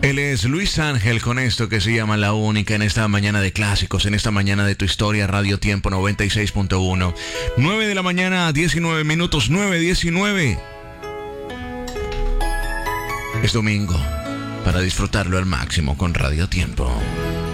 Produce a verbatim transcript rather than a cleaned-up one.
Él es Luis Ángel con esto que se llama La Única en esta mañana de clásicos, en esta mañana de tu historia, Radio Tiempo noventa y seis punto uno. nueve de la mañana, diecinueve minutos, nueve diecinueve. Es domingo para disfrutarlo al máximo con Radio Tiempo.